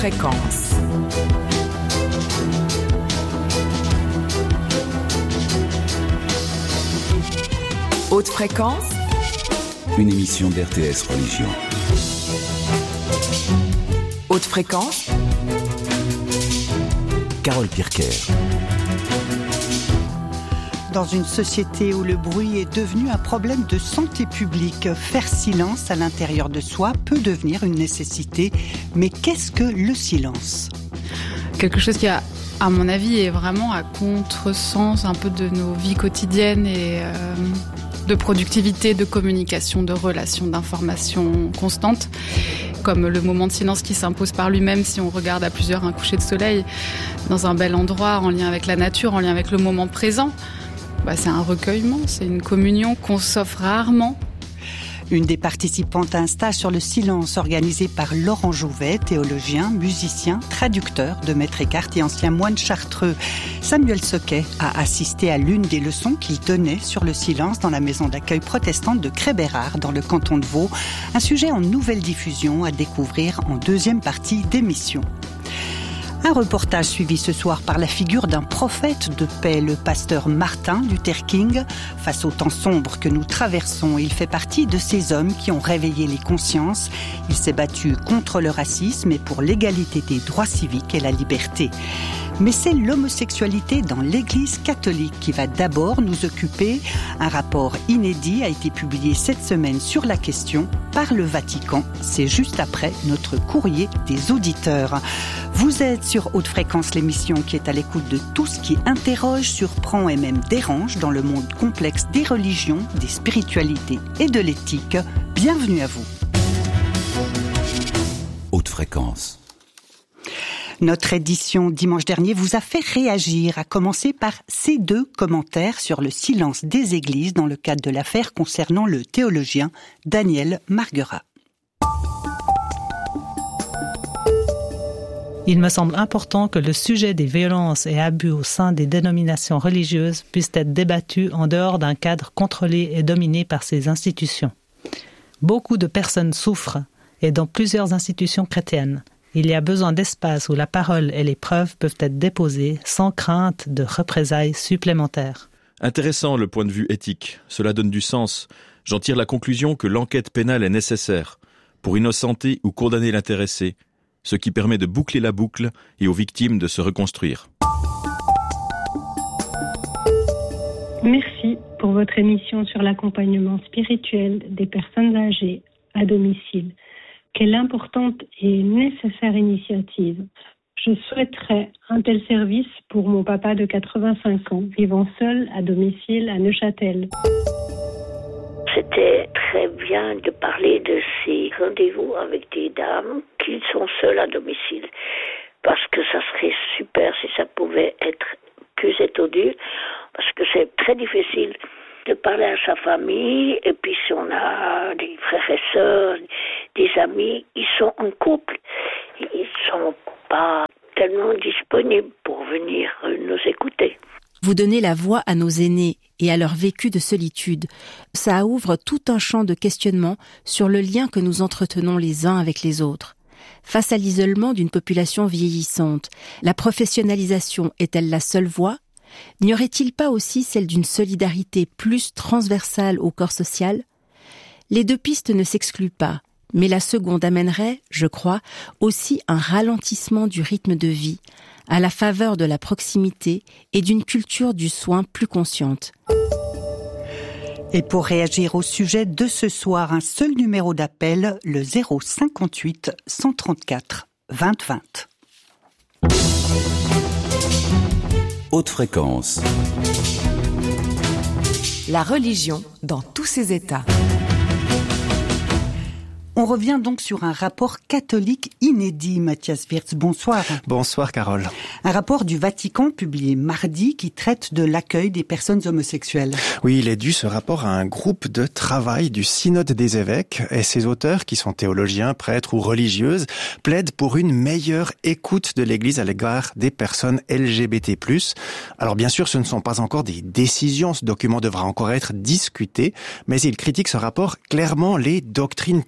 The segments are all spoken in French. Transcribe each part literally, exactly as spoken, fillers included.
fréquence. Haute fréquence, une émission d'R T S Religion. Haute fréquence, Carole Pirker. Dans une société où le bruit est devenu un problème de santé publique, faire silence à l'intérieur de soi peut devenir une nécessité. Mais qu'est-ce que le silence ? Quelque chose qui, a, à mon avis, est vraiment à contresens un peu de nos vies quotidiennes et euh, de productivité, de communication, de relations, d'informations constantes. Comme le moment de silence qui s'impose par lui-même si on regarde à plusieurs un coucher de soleil dans un bel endroit, en lien avec la nature, en lien avec le moment présent. Bah, c'est un recueillement, c'est une communion qu'on s'offre rarement. Une des participantes à un stage sur le silence organisé par Laurent Jouvet, théologien, musicien, traducteur de Maître Eckhart et ancien moine chartreux. Samuel Soquet a assisté à l'une des leçons qu'il donnait sur le silence dans la maison d'accueil protestante de Crébérard, dans le canton de Vaud. Un sujet en nouvelle diffusion à découvrir en deuxième partie d'émission. Un reportage suivi ce soir par la figure d'un prophète de paix, le pasteur Martin Luther King. Face aux temps sombres que nous traversons, il fait partie de ces hommes qui ont réveillé les consciences. Il s'est battu contre le racisme et pour l'égalité des droits civiques et la liberté. Mais c'est l'homosexualité dans l'Église catholique qui va d'abord nous occuper. Un rapport inédit a été publié cette semaine sur la question par le Vatican. C'est juste après notre courrier des auditeurs. Vous êtes sur Haute Fréquence, l'émission qui est à l'écoute de tout ce qui interroge, surprend et même dérange dans le monde complexe des religions, des spiritualités et de l'éthique. Bienvenue à vous. Haute Fréquence. Notre édition dimanche dernier vous a fait réagir, à commencer par ces deux commentaires sur le silence des églises dans le cadre de l'affaire concernant le théologien Daniel Marguerat. Il me semble important que le sujet des violences et abus au sein des dénominations religieuses puisse être débattu en dehors d'un cadre contrôlé et dominé par ces institutions. Beaucoup de personnes souffrent, et dans plusieurs institutions chrétiennes. Il y a besoin d'espace où la parole et les preuves peuvent être déposées sans crainte de représailles supplémentaires. Intéressant le point de vue éthique. Cela donne du sens. J'en tire la conclusion que l'enquête pénale est nécessaire pour innocenter ou condamner l'intéressé, ce qui permet de boucler la boucle et aux victimes de se reconstruire. Merci pour votre émission sur l'accompagnement spirituel des personnes âgées à domicile. Quelle importante et nécessaire initiative. Je souhaiterais un tel service pour mon papa de quatre-vingt-cinq ans, vivant seul à domicile à Neuchâtel. C'était très bien de parler de ces rendez-vous avec des dames qui sont seules à domicile. Parce que ça serait super si ça pouvait être plus étendu. Parce que c'est très difficile de parler à sa famille, et puis si on a des frères et sœurs, des amis, ils sont en couple, ils sont pas tellement disponibles pour venir nous écouter. Vous donnez la voix à nos aînés et à leur vécu de solitude. Ça ouvre tout un champ de questionnement sur le lien que nous entretenons les uns avec les autres. Face à l'isolement d'une population vieillissante, la professionnalisation est-elle la seule voie ? N'y aurait-il pas aussi celle d'une solidarité plus transversale au corps social ? Les deux pistes ne s'excluent pas, mais la seconde amènerait, je crois, aussi un ralentissement du rythme de vie, à la faveur de la proximité et d'une culture du soin plus consciente. Et pour réagir au sujet de ce soir, un seul numéro d'appel, le zéro cinquante-huit cent trente-quatre vingt vingt. Haute Fréquence. La religion dans tous ses états. On revient donc sur un rapport catholique inédit, Mathias Wirtz. Bonsoir. Bonsoir, Carole. Un rapport du Vatican publié mardi qui traite de l'accueil des personnes homosexuelles. Oui, il est dû ce rapport à un groupe de travail du Synode des évêques, et ses auteurs, qui sont théologiens, prêtres ou religieuses, plaident pour une meilleure écoute de l'Église à l'égard des personnes L G B T plus. Alors bien sûr, ce ne sont pas encore des décisions, ce document devra encore être discuté, mais il critique ce rapport clairement les doctrines toutes faites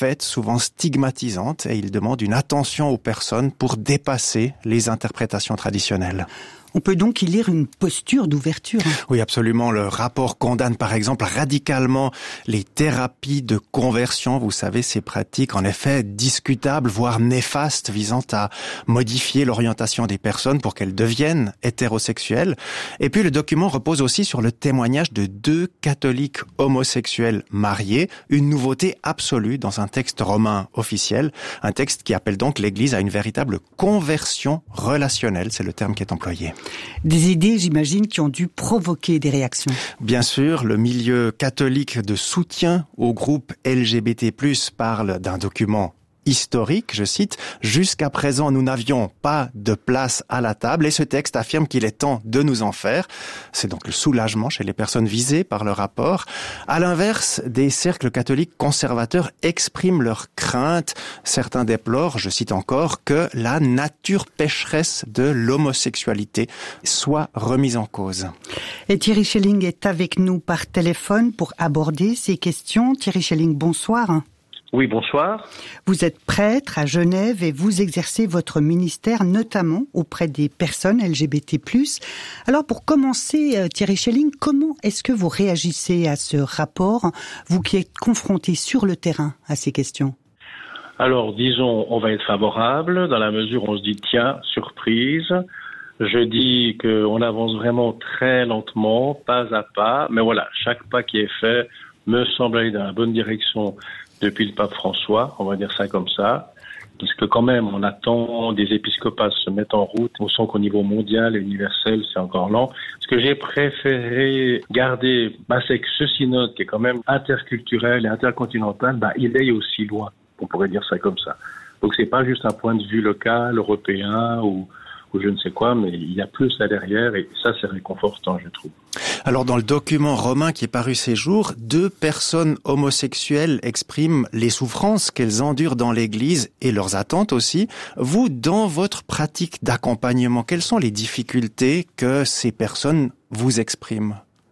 faite, souvent stigmatisante, et il demande une attention aux personnes pour dépasser les interprétations traditionnelles. On peut donc y lire une posture d'ouverture. Oui, absolument. Le rapport condamne par exemple radicalement les thérapies de conversion. Vous savez, ces pratiques en effet discutables, voire néfastes, visant à modifier l'orientation des personnes pour qu'elles deviennent hétérosexuelles. Et puis le document repose aussi sur le témoignage de deux catholiques homosexuels mariés, une nouveauté absolue dans un texte romain officiel, un texte qui appelle donc l'Église à une véritable conversion relationnelle, c'est le terme qui est employé. Des idées, j'imagine, qui ont dû provoquer des réactions. Bien sûr, le milieu catholique de soutien au groupe L G B T plus, parle d'un document historique, je cite, « Jusqu'à présent, nous n'avions pas de place à la table et ce texte affirme qu'il est temps de nous en faire. » C'est donc le soulagement chez les personnes visées par le rapport. À l'inverse, des cercles catholiques conservateurs expriment leurs craintes. Certains déplorent, je cite encore, que la nature pécheresse de l'homosexualité soit remise en cause. Et Thierry Schelling est avec nous par téléphone pour aborder ces questions. Thierry Schelling, bonsoir. Oui, bonsoir. Vous êtes prêtre à Genève et vous exercez votre ministère notamment auprès des personnes L G B T plus. Alors pour commencer, Thierry Schelling, comment est-ce que vous réagissez à ce rapport, vous qui êtes confronté sur le terrain à ces questions ? Alors, disons, on va être favorable dans la mesure où on se dit, tiens, surprise. Je dis qu'on avance vraiment très lentement, pas à pas. Mais voilà, chaque pas qui est fait me semble aller dans la bonne direction depuis le pape François, on va dire ça comme ça, parce que quand même, on attend des épiscopats se mettent en route. On sent qu'au niveau mondial et universel, c'est encore lent. Ce que j'ai préféré garder, bah, c'est que ce synode, qui est quand même interculturel et intercontinental, bah, il aille aussi loin. On pourrait dire ça comme ça. Donc c'est pas juste un point de vue local, européen ou, ou je ne sais quoi, mais il y a plus là derrière et ça, c'est réconfortant, je trouve. Alors, dans le document romain qui est paru ces jours, deux personnes homosexuelles expriment les souffrances qu'elles endurent dans l'Église et leurs attentes aussi. Vous, dans votre pratique d'accompagnement, quelles sont les difficultés que ces personnes vous expriment ?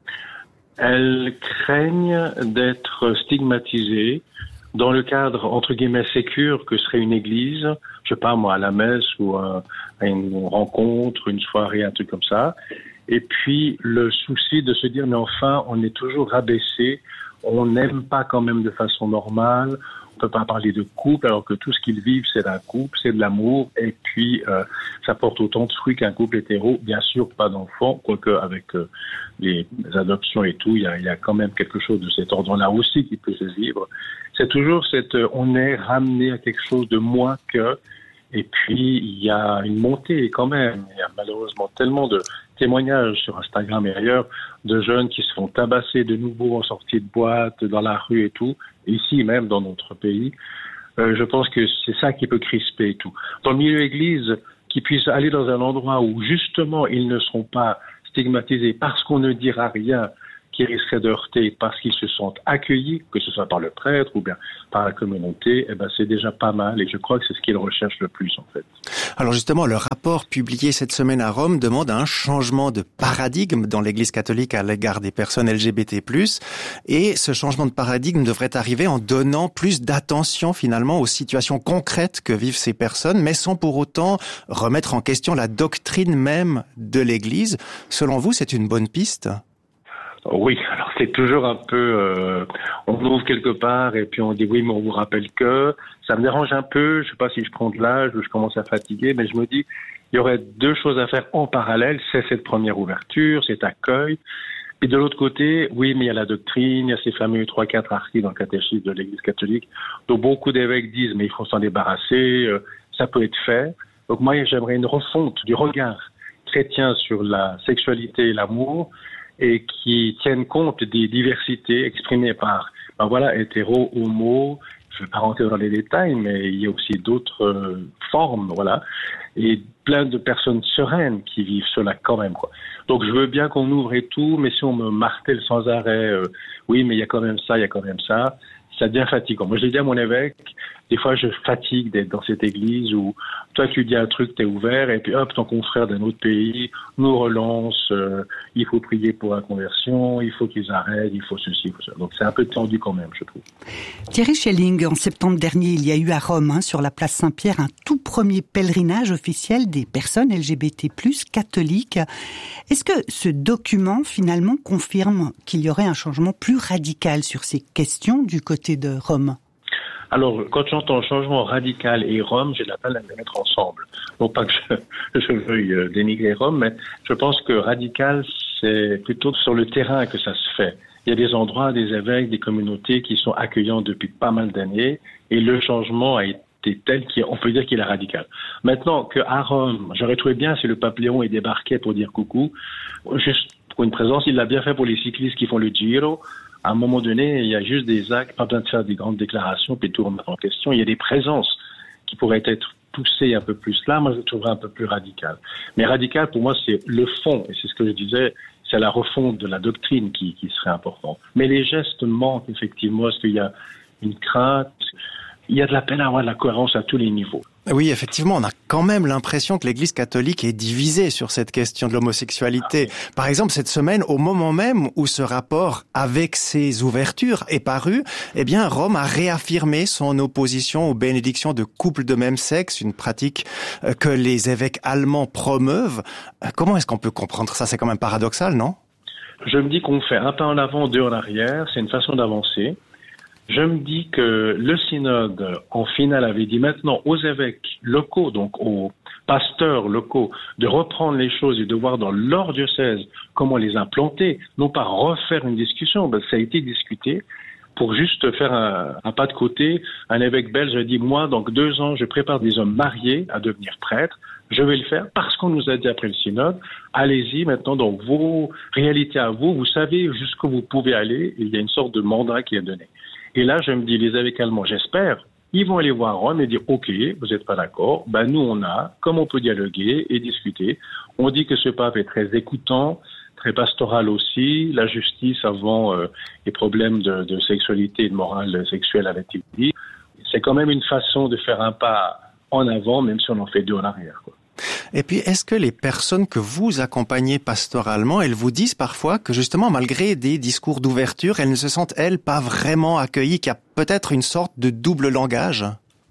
Elles craignent d'être stigmatisées dans le cadre, entre guillemets, sécure que serait une église, je sais pas moi, à la messe ou à, à une rencontre, une soirée, un truc comme ça. Et puis, le souci de se dire, mais enfin, on est toujours rabaissé, on n'aime pas quand même de façon normale, on peut pas parler de couple, alors que tout ce qu'ils vivent, c'est d'un couple, c'est de l'amour, et puis euh, ça porte autant de fruits qu'un couple hétéro, bien sûr, pas d'enfants, quoique avec euh, les adoptions et tout, il y a, il y a quand même quelque chose de cet ordre-là aussi qui peut se vivre. C'est toujours cette, euh, on est ramené à quelque chose de moins que, et puis il y a une montée quand même, il y a malheureusement tellement de témoignages sur Instagram et ailleurs de jeunes qui se font tabasser de nouveau en sortie de boîte, dans la rue et tout, ici même dans notre pays. Euh, je pense que c'est ça qui peut crisper et tout. Dans le milieu église, qu'ils puissent aller dans un endroit où justement ils ne seront pas stigmatisés parce qu'on ne dira rien qui risquerait de heurter parce qu'ils se sentent accueillis, que ce soit par le prêtre ou bien par la communauté, eh ben c'est déjà pas mal et je crois que c'est ce qu'ils recherchent le plus en fait. Alors justement, le rapport publié cette semaine à Rome demande un changement de paradigme dans l'Église catholique à l'égard des personnes L G B T plus, et ce changement de paradigme devrait arriver en donnant plus d'attention finalement aux situations concrètes que vivent ces personnes, mais sans pour autant remettre en question la doctrine même de l'Église. Selon vous, c'est une bonne piste ? Oui, alors c'est toujours un peu, euh, on ouvre quelque part et puis on dit oui, mais on vous rappelle que, ça me dérange un peu, je sais pas si je prends de l'âge ou je commence à fatiguer, mais je me dis, il y aurait deux choses à faire en parallèle, c'est cette première ouverture, cet accueil, et de l'autre côté, oui, mais il y a la doctrine, il y a ces fameux trois quatre articles dans le catéchisme de l'Église catholique, donc beaucoup d'évêques disent, mais il faut s'en débarrasser, euh, ça peut être fait, donc moi j'aimerais une refonte du regard chrétien sur la sexualité et l'amour, et qui tiennent compte des diversités exprimées par, ben voilà, hétéro, homo, je ne vais pas rentrer dans les détails, mais il y a aussi d'autres euh, formes, voilà, et plein de personnes sereines qui vivent cela quand même, quoi. Donc je veux bien qu'on ouvre et tout, mais si on me martèle sans arrêt, euh, oui, mais il y a quand même ça, il y a quand même ça, ça devient fatigant. Moi, je l'ai dit à mon évêque, des fois, je fatigue d'être dans cette église où toi, tu dis un truc, t'es ouvert, et puis hop, ton confrère d'un autre pays nous relance, euh, il faut prier pour la conversion, il faut qu'ils arrêtent, il faut ceci, il faut ça. Donc, c'est un peu tendu quand même, je trouve. Thierry Schelling, en septembre dernier, il y a eu à Rome, hein, sur la place Saint-Pierre, un tout premier pèlerinage officiel des personnes L G B T plus, catholiques. Est-ce que ce document, finalement, confirme qu'il y aurait un changement plus radical sur ces questions du côté de Rome? Alors, quand j'entends changement radical et Rome, j'ai de la peine à les mettre ensemble. Non pas que je, je veuille dénigrer Rome, mais je pense que radical, c'est plutôt sur le terrain que ça se fait. Il y a des endroits, des évêques, des communautés qui sont accueillants depuis pas mal d'années, et le changement a été tel qu'on peut dire qu'il est radical. Maintenant, qu'à Rome, j'aurais trouvé bien si le pape Léon y débarquait pour dire coucou, juste pour une présence, il l'a bien fait pour les cyclistes qui font le Giro. À un moment donné, il y a juste des actes, pas besoin de faire des grandes déclarations, puis tout remettre en question. Il y a des présences qui pourraient être poussées un peu plus là. Moi, je le trouverais un peu plus radical. Mais radical, pour moi, c'est le fond. Et c'est ce que je disais, c'est la refonte de la doctrine qui, qui serait importante. Mais les gestes manquent, effectivement. Est-ce qu'il y a une crainte? Il y a de la peine à avoir de la cohérence à tous les niveaux. Oui, effectivement, on a quand même l'impression que l'Église catholique est divisée sur cette question de l'homosexualité. Par exemple, cette semaine, au moment même où ce rapport, avec ses ouvertures, est paru, eh bien, Rome a réaffirmé son opposition aux bénédictions de couples de même sexe, une pratique que les évêques allemands promeuvent. Comment est-ce qu'on peut comprendre ça? C'est quand même paradoxal, non? Je me dis qu'on fait un pas en avant, deux en arrière. C'est une façon d'avancer. Je me dis que le synode, en finale, avait dit maintenant aux évêques locaux, donc aux pasteurs locaux, de reprendre les choses et de voir dans leur diocèse comment les implanter, non pas refaire une discussion, ben, ça a été discuté. Pour juste faire un, un pas de côté, un évêque belge a dit, moi, dans deux ans, je prépare des hommes mariés à devenir prêtres. Je vais le faire parce qu'on nous a dit après le synode, allez-y maintenant dans vos réalités à vous, vous savez jusqu'où vous pouvez aller, et il y a une sorte de mandat qui est donné. Et là, je me dis, les évêques allemands, j'espère, ils vont aller voir Rome et dire, OK, vous n'êtes pas d'accord, ben nous on a, comme on peut dialoguer et discuter. On dit que ce pape est très écoutant, très pastoral aussi, la justice avant euh, les problèmes de, de sexualité et de morale sexuelle, avait-il dit. C'est quand même une façon de faire un pas en avant, même si on en fait deux en arrière, quoi. Et puis, est-ce que les personnes que vous accompagnez pastoralement, elles vous disent parfois que justement, malgré des discours d'ouverture, elles ne se sentent, elles, pas vraiment accueillies, qu'il y a peut-être une sorte de double langage?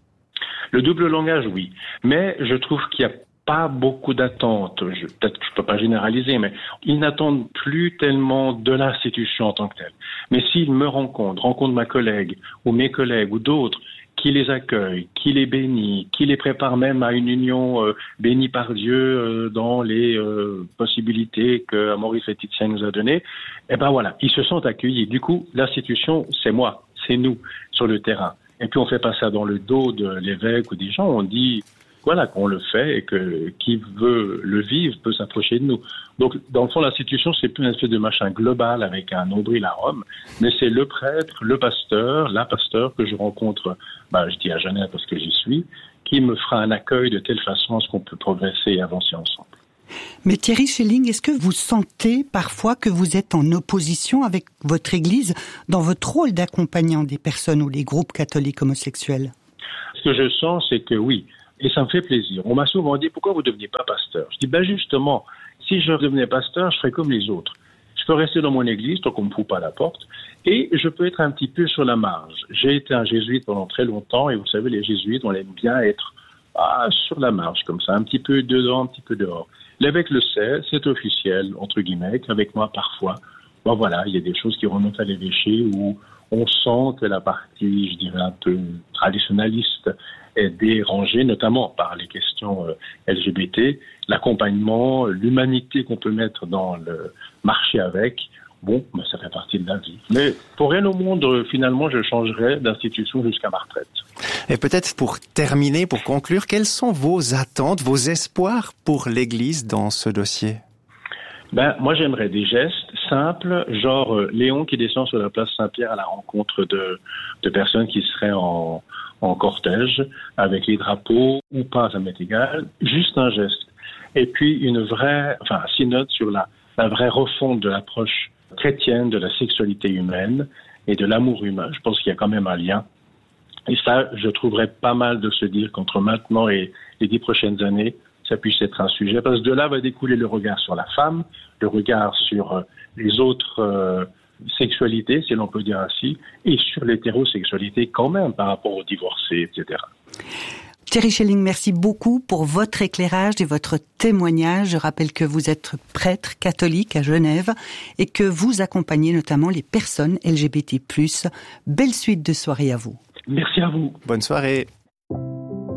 Le double langage, oui. Mais je trouve qu'il n'y a pas beaucoup d'attentes. Je, peut-être que je ne peux pas généraliser, mais ils n'attendent plus tellement de l'institution en tant que telle. Mais s'ils me rencontrent, rencontrent ma collègue ou mes collègues ou d'autres, qui les accueille, qui les bénit, qui les prépare même à une union euh, bénie par Dieu euh, dans les euh, possibilités que Maurice Laetitia nous a données, eh ben voilà, ils se sentent accueillis. Du coup, l'institution, c'est moi, c'est nous sur le terrain. Et puis on fait pas ça dans le dos de l'évêque ou des gens, on dit voilà qu'on le fait et que qui veut le vivre peut s'approcher de nous. Donc dans le fond, l'institution, c'est plus une espèce de machin global avec un nombril à Rome, mais c'est le prêtre, le pasteur, la pasteur que je rencontre, bah, je dis à Genève parce que j'y suis, qui me fera un accueil de telle façon à ce qu'on peut progresser et avancer ensemble. Mais Thierry Schelling, est-ce que vous sentez parfois que vous êtes en opposition avec votre Église dans votre rôle d'accompagnant des personnes ou les groupes catholiques homosexuels? Ce que je sens, c'est que oui, et ça me fait plaisir. On m'a souvent dit, pourquoi vous ne deveniez pas pasteur? Je dis, ben justement, si je devenais pasteur, je ferais comme les autres. Je peux rester dans mon église tant qu'on ne me fout pas à la porte, et je peux être un petit peu sur la marge. J'ai été un jésuite pendant très longtemps, et vous savez, les jésuites, on aime bien être ah, sur la marge, comme ça, un petit peu dedans, un petit peu dehors. L'évêque le sait, c'est officiel, entre guillemets, qu'avec moi, parfois, ben voilà, il y a des choses qui remontent à l'évêché où on sent que la partie, je dirais, un peu traditionnaliste est dérangée, notamment par les questions L G B T, l'accompagnement, l'humanité qu'on peut mettre dans le marché avec. Bon, ben ça fait partie de la vie. Mais pour rien au monde, finalement, je changerai d'institution jusqu'à ma retraite. Et peut-être pour terminer, pour conclure, quelles sont vos attentes, vos espoirs pour l'Église dans ce dossier? Ben, moi, j'aimerais des gestes simples, genre euh, Léon qui descend sur la place Saint-Pierre à la rencontre de, de personnes qui seraient en, en cortège, avec les drapeaux, ou pas, ça m'est égal, juste un geste. Et puis une vraie, enfin, un synode sur la, la vraie refonte de l'approche chrétienne de la sexualité humaine, et de l'amour humain. Je pense qu'il y a quand même un lien. Et ça, je trouverais pas mal de se dire qu'entre maintenant et les dix prochaines années, ça puisse être un sujet. Parce que de là va découler le regard sur la femme, le regard sur euh, les autres euh, sexualités, si l'on peut dire ainsi, et sur l'hétérosexualité quand même par rapport aux divorcés, et cetera. Thierry Schelling, merci beaucoup pour votre éclairage et votre témoignage. Je rappelle que vous êtes prêtre catholique à Genève et que vous accompagnez notamment les personnes L G B T plus. Belle suite de soirée à vous. Merci à vous. Bonne soirée.